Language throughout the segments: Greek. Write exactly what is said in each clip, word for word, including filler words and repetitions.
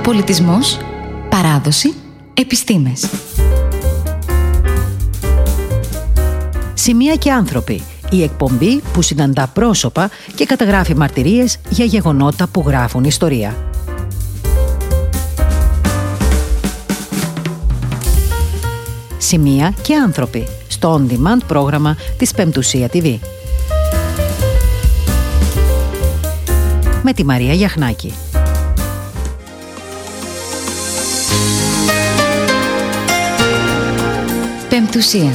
Πολιτισμός, παράδοση, επιστήμες. Σημεία και άνθρωποι. Η εκπομπή που συναντά πρόσωπα και καταγράφει μαρτυρίες για γεγονότα που γράφουν ιστορία. Σημεία και άνθρωποι. Στο On Demand πρόγραμμα της Πεμπτουσία τι βι. Με τη Μαρία Γιαχνάκη. Πεμπτουσία.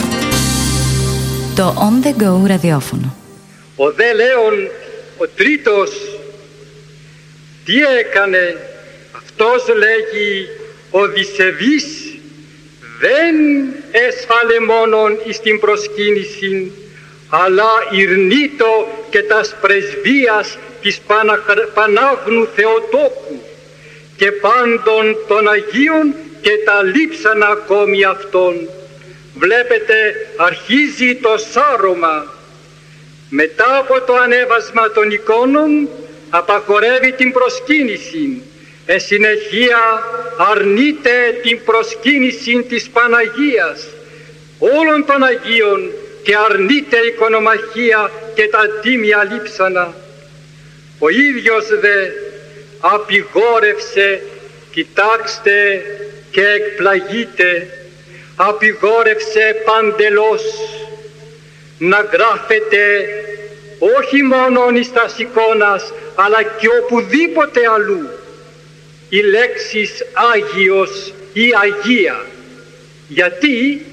Το On The Go ραδιόφωνο. Ο δε Λέων, ο τρίτος, τι έκανε? Αυτός λέγει, ο Δισεβής δεν έσφαλε μόνον εις την προσκύνηση, αλλά ηρνήτω και τας πρεσβείας της Πανάγνου Θεοτόκου και πάντων των Αγίων και τα λείψανα ακόμη αυτών. Βλέπετε, αρχίζει το σάρωμα. Μετά από το ανέβασμα των εικόνων απαγορεύει την προσκύνηση. Εν συνεχεία αρνείται την προσκύνηση της Παναγίας όλων των Αγίων και αρνείται εικονομαχία και τα τίμια λείψανα. Ο ίδιος δε απειγόρευσε, κοιτάξτε και εκπλαγείτε, απειγόρευσε παντελώς να γράφεται όχι μόνον εις τας εικόνας αλλά και οπουδήποτε αλλού οι λέξεις Άγιος ή Αγία. Γιατί?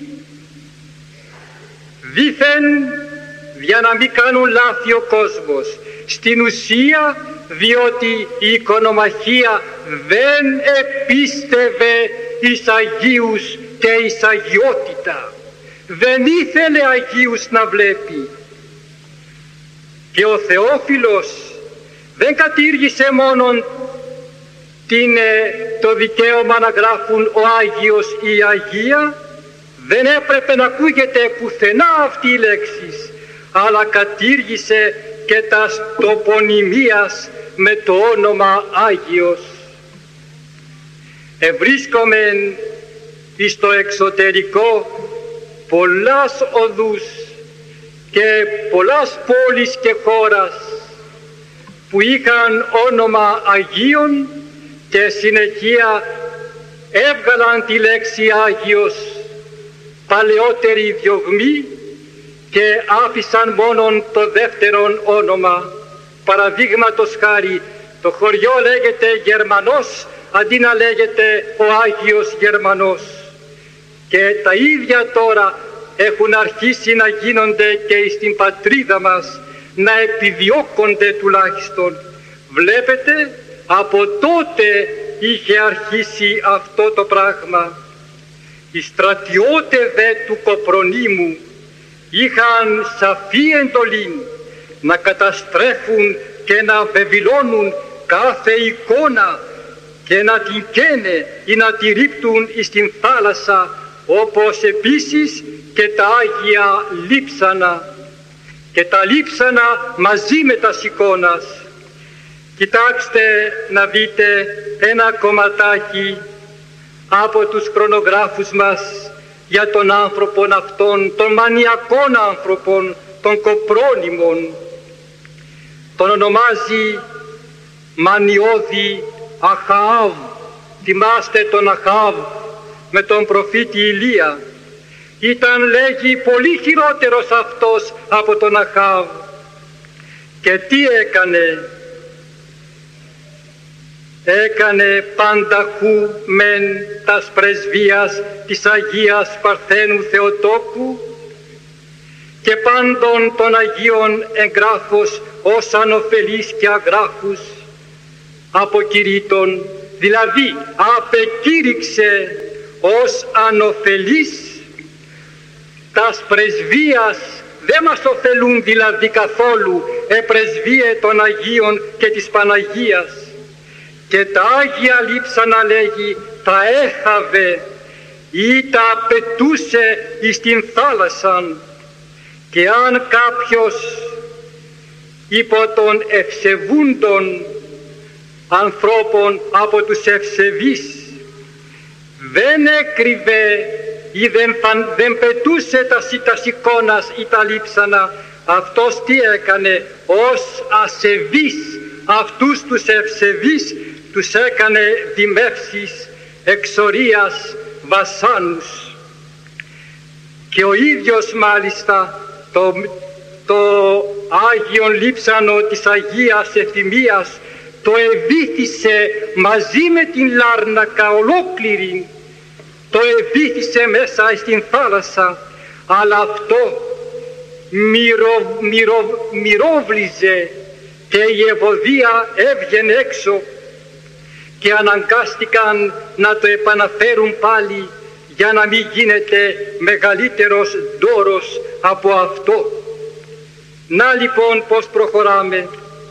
Δήθεν για να μην κάνουν λάθη ο κόσμος. Στην ουσία διότι η εικονομαχία δεν επίστευε εις Αγίους και εις αγιότητα. Δεν ήθελε Αγίους να βλέπει. Και ο Θεόφιλος δεν κατήργησε μόνον την, το δικαίωμα να γράφουν ο Άγιος ή η Αγία, δεν έπρεπε να ακούγεται πουθενά αυτή η λέξη, αλλά κατήργησε και τας τοπονυμίας με το όνομα Άγιος. Ευρίσκομεν εις το εξωτερικό πολλάς οδούς και πολλάς πόλεις και χώρας που είχαν όνομα Αγίων και συνεχεία έβγαλαν τη λέξη Άγιος παλαιότερη διωγμή και άφησαν μόνον το δεύτερον όνομα. Παραδείγματος χάρη, το χωριό λέγεται Γερμανός αντί να λέγεται ο Άγιος Γερμανός. Και τα ίδια τώρα έχουν αρχίσει να γίνονται και στην πατρίδα μας, να επιδιώκονται τουλάχιστον. Βλέπετε, από τότε είχε αρχίσει αυτό το πράγμα. Οι στρατιώτες δε του Κοπρονίμου είχαν σαφή εντολή να καταστρέφουν και να βεβηλώνουν κάθε εικόνα και να την καίνε ή να τη ρίπτουν στην θάλασσα, όπως επίσης και τα Άγια λείψανα και τα λείψανα μαζί με τα εικόνας. Κοιτάξτε να δείτε ένα κομματάκι από τους χρονογράφους μας για τον άνθρωπον αυτόν, των μανιακών άνθρωπων, των Κοπρόνιμων. Τον ονομάζει Μανιώδη Αχαάβ. Θυμάστε τον Αχαάβ με τον προφήτη Ηλία. Ήταν, λέγει, πολύ χειρότερος αυτός από τον Αχαάβ. Και τι έκανε? Έκανε πανταχού μεν τας πρεσβείας της Αγίας Παρθένου Θεοτόκου και πάντων των Αγίων εγγράφους ως ανοφελείς και αγράφους αποκηρύττων, δηλαδή απεκήρυξε ως ανοφελείς τας πρεσβείας. Δεν μας ωφελούν δηλαδή καθόλου επρεσβείε των Αγίων και της Παναγίας. Και τα Άγια λείψανα, λέγει, τα έχαβε ή τα πετούσε εις την θάλασσαν. Και αν κάποιος υπό των ευσεβούντων ανθρώπων από τους ευσεβείς. Δεν έκρυβε ή δεν, δεν πετούσε τα, τα σηκώνας ή τα λείψανα. Αυτός τι έκανε? Ως ασεβής αυτούς τους ευσεβείς τους έκανε δημεύσεις εξορίας βασάνους. Και ο ίδιος μάλιστα το, το Άγιον Λείψανο της Αγίας Ευθυμίας το ευήθησε μαζί με την Λάρνακα ολόκληρη, το ευήθησε μέσα στην θάλασσα, αλλά αυτό μυρο, μυρο, μυρόβλιζε και η Ευωδία έβγαινε έξω και αναγκάστηκαν να το επαναφέρουν πάλι για να μην γίνεται μεγαλύτερος ντόρος από αυτό. Να λοιπόν πως προχωράμε.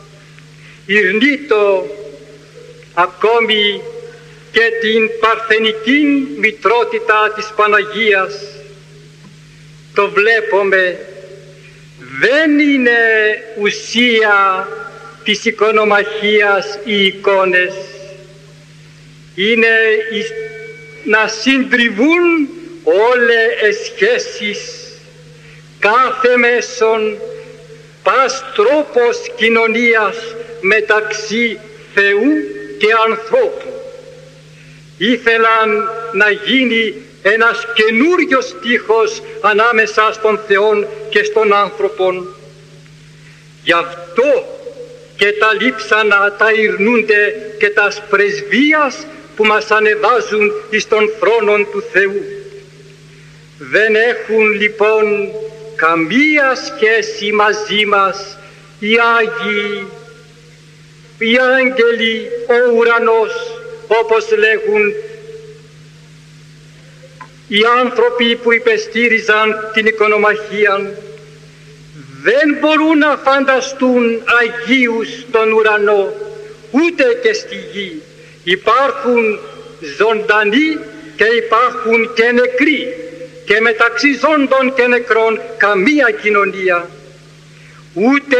Ηρνήτω ακόμη και την παρθενική μητρότητα της Παναγίας. Το βλέπουμε, δεν είναι ουσία της οικονομαχίας οι εικόνες, είναι να συντριβούν όλες οι σχέσεις, κάθε μέσον, πας τρόπος κοινωνίας μεταξύ Θεού και ανθρώπου. Ήθελαν να γίνει ένας καινούριος στίχος ανάμεσα στον Θεό και στον άνθρωπον. Γι' αυτό και τα λείψανα τα ειρνούνται και τα πρεσβείας που μας ανεβάζουν εις τον θρόνο του Θεού. Δεν έχουν λοιπόν καμία σχέση μαζί μας οι Άγιοι, οι άγγελοι, ο ουρανός, όπως λέγουν οι άνθρωποι που υπεστήριζαν την οικονομαχία. Δεν μπορούν να φανταστούν Αγίους στον ουρανό, ούτε και στη γη. Υπάρχουν ζωντανοί και υπάρχουν και νεκροί, και μεταξύ ζώντων και νεκρών καμία κοινωνία, ούτε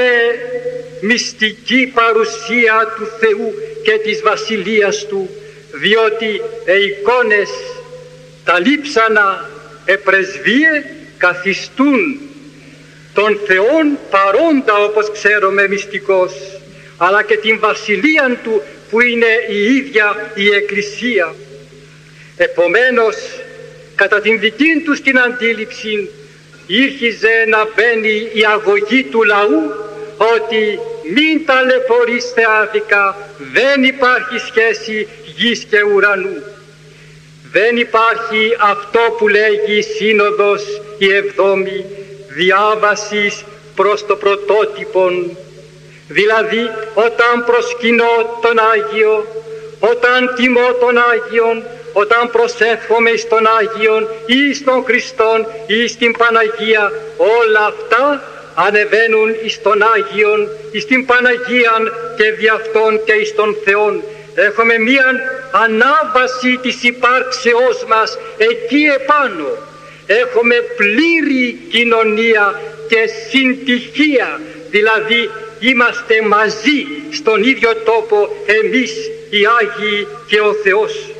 μυστική παρουσία του Θεού και της Βασιλείας Του, διότι οι εικόνες, τα λείψανα, επρεσβείε καθιστούν τον Θεόν παρόντα, όπως ξέρουμε, μυστικός, αλλά και την Βασιλεία Του που είναι η ίδια η Εκκλησία. Επομένως, κατά την δική τους την αντίληψη, ήρχιζε να μπαίνει η αγωγή του λαού ότι μην ταλαιπωρείστε άδικα, δεν υπάρχει σχέση γης και ουρανού. Δεν υπάρχει αυτό που λέγει η Σύνοδος η Εβδόμη, διάβασης προς το πρωτότυπον. Δηλαδή, όταν προσκυνώ τον Άγιο, όταν τιμώ τον Άγιον, όταν προσεύχομαι εις τον Άγιον ή στον Χριστόν ή στην Παναγία, όλα αυτά ανεβαίνουν εις τον Άγιον, εις την Παναγίαν και δι' αυτόν και εις τον Θεόν. Έχουμε μία ανάβαση της υπάρξεώς μας εκεί επάνω. Έχουμε πλήρη κοινωνία και συντυχία, δηλαδή είμαστε μαζί στον ίδιο τόπο εμείς οι Άγιοι και ο Θεός.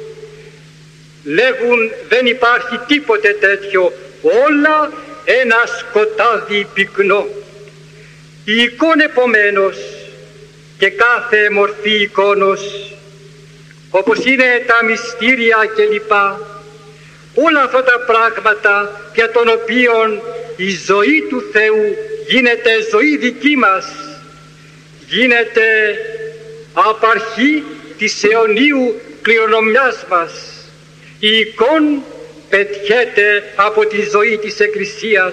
Λέγουν δεν υπάρχει τίποτε τέτοιο, όλα ένα σκοτάδι πυκνό. Η εικόνα επομένως και κάθε μορφή εικόνος, όπως είναι τα μυστήρια κλπ, όλα αυτά τα πράγματα για τον οποίον η ζωή του Θεού γίνεται ζωή δική μας, γίνεται απαρχή της αιωνίου κληρονομιάς μας. Η εικόνα πετιέται από τη ζωή της Εκκλησίας,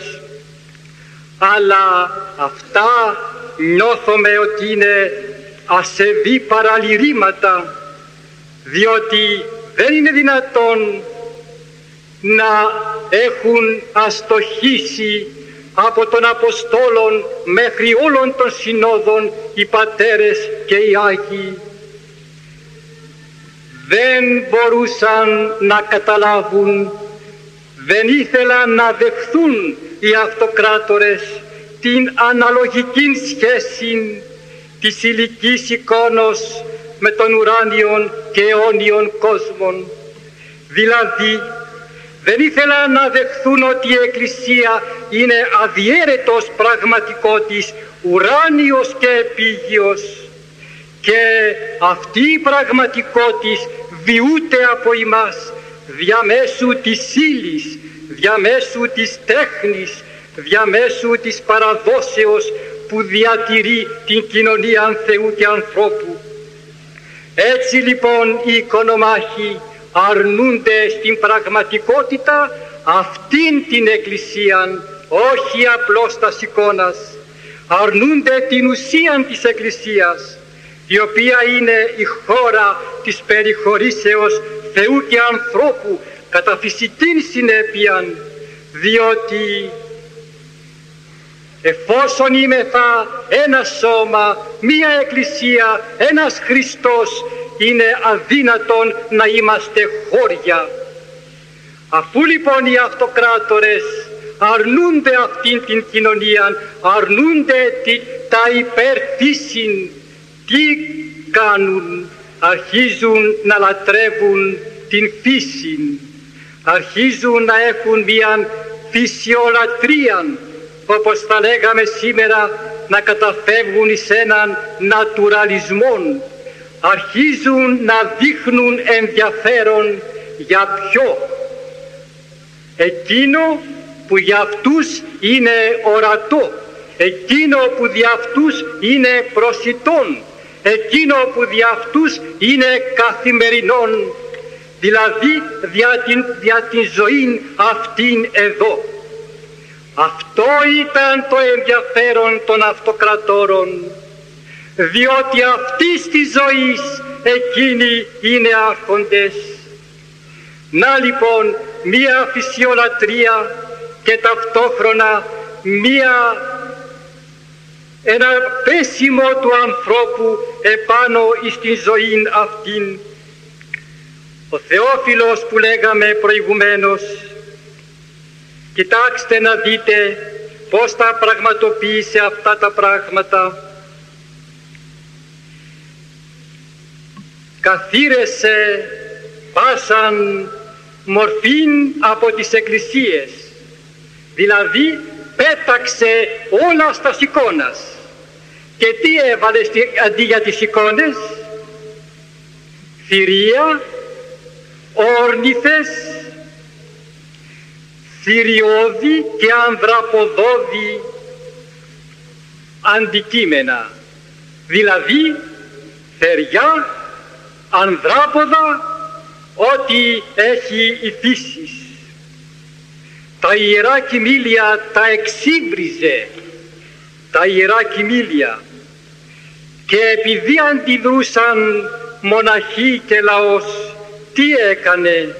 αλλά αυτά νιώθουμε ότι είναι ασεβή παραλυρήματα, διότι δεν είναι δυνατόν να έχουν αστοχήσει από τον Αποστόλων μέχρι όλων των συνόδων οι πατέρες και οι Άγιοι. Δεν μπορούσαν να καταλάβουν, δεν ήθελαν να δεχθούν οι αυτοκράτορες την αναλογική σχέση της υλικής εικόνος με τον ουράνιον και αιώνιον κόσμον. Δηλαδή, δεν ήθελαν να δεχθούν ότι η Εκκλησία είναι αδιέρετος πραγματικότης, ουράνιος και επίγειος, και αυτή η πραγματικότης βιούται από ημάς διαμέσου της ύλης, διαμέσου της τέχνης, διαμέσου της παραδόσεως που διατηρεί την κοινωνία Θεού και ανθρώπου. Έτσι λοιπόν οι οικονομάχοι αρνούνται στην πραγματικότητα αυτήν την Εκκλησία, όχι απλώς τας εικόνας. Αρνούνται την ουσία της Εκκλησίας, η οποία είναι η χώρα της περιχωρήσεως Θεού και ανθρώπου κατά φυσικήν συνέπεια, διότι εφόσον είμεθα ένα σώμα, μία Εκκλησία, ένας Χριστός, είναι αδύνατον να είμαστε χώρια. Αφού λοιπόν οι αυτοκράτορες αρνούνται αυτήν την κοινωνία, αρνούνται τη, τα υπερφύσιν, τι κάνουν? Αρχίζουν να λατρεύουν την φύση, αρχίζουν να έχουν μια φυσιολατρία, όπως θα λέγαμε σήμερα, να καταφεύγουν εις έναν νατουραλισμό. Αρχίζουν να δείχνουν ενδιαφέρον για ποιο? Εκείνο που για αυτούς είναι ορατό, εκείνο που για αυτούς είναι προσιτόν, εκείνο που δια αυτούς είναι καθημερινόν, δηλαδή δια την, δια την ζωή αυτήν εδώ. Αυτό ήταν το ενδιαφέρον των αυτοκρατόρων, διότι αυτής της ζωής εκείνοι είναι άρχοντες. Να λοιπόν μία φυσιολατρία και ταυτόχρονα μία ένα πέσιμο του ανθρώπου επάνω στην ζωή αυτήν. Ο Θεόφιλος που λέγαμε προηγουμένως, κοιτάξτε να δείτε πώς τα πραγματοποίησε αυτά τα πράγματα. Καθήρεσε πάσαν μορφήν από τις εκκλησίες, δηλαδή πέταξε όλα στα εικόνας. Και τι έβαλε αντί για τις εικόνες? Θηρία, όρνηθες, θηριώδη και ανδραποδώδη αντικείμενα, δηλαδή θεριά, ανδράποδα, ό,τι έχει η φύση. Τα ιερά κοιμήλια τα εξύβριζε, τα ιερά κοιμήλια, και επειδή αντιδρούσαν μοναχοί και λαός, τι έκανε?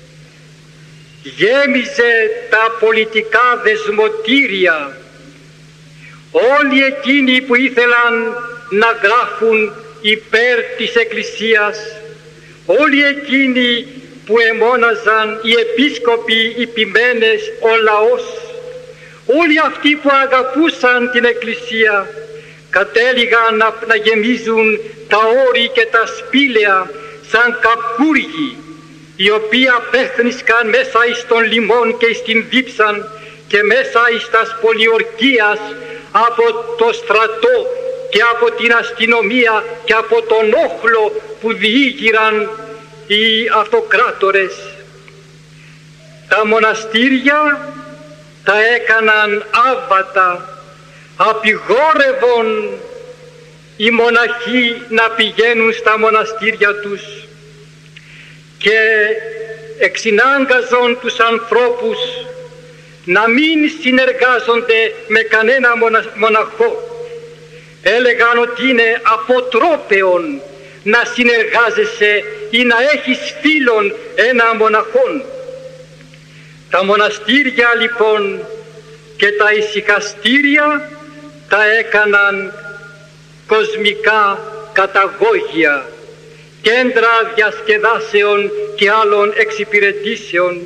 Γέμιζε τα πολιτικά δεσμοτήρια. Όλοι εκείνοι που ήθελαν να γράφουν υπέρ της Εκκλησίας, όλοι εκείνοι που εμώναζαν οι επίσκοποι, οι ποιμένες, ο λαός, όλοι αυτοί που αγαπούσαν την Εκκλησία, κατέληγαν να, να γεμίζουν τα όρη και τα σπήλαια σαν καπούργοι, οι οποίοι απέθνισκαν μέσα εις τον λιμόν και στην δίψαν και μέσα εις τας πολιορκίας από το στρατό και από την αστυνομία και από τον όχλο που διήγηραν οι αυτοκράτορες. Τα μοναστήρια τα έκαναν άβατα, απειγόρευον οι μοναχοί να πηγαίνουν στα μοναστήρια τους και εξυνάγκαζον τους ανθρώπους να μην συνεργάζονται με κανένα μοναχό. Έλεγαν ότι είναι αποτρόπαιον να συνεργάζεσαι ή να έχεις φίλον ένα μοναχόν. Τα μοναστήρια λοιπόν και τα ησυχαστήρια τα έκαναν κοσμικά καταγόγια, κέντρα διασκεδάσεων και άλλων εξυπηρετήσεων.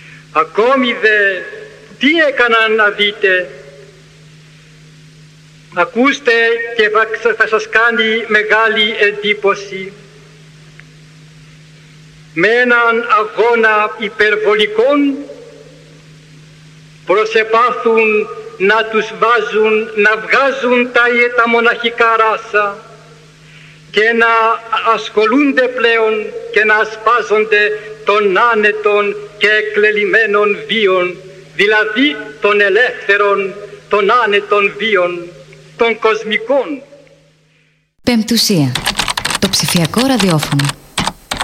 Ακόμη δε τι έκαναν να δείτε? Ακούστε και θα σας κάνει μεγάλη εντύπωση. Με έναν αγώνα υπερβολικών προσεπάθουν να τους βάζουν, να βγάζουν τα, τα μοναχικά ράσα και να ασχολούνται πλέον και να ασπάζονται των άνετων και εκλελειμμένων βίων, δηλαδή των ελεύθερων, των άνετων βίων, των κοσμικών. Πεμπτουσία, το ψηφιακό ραδιόφωνο.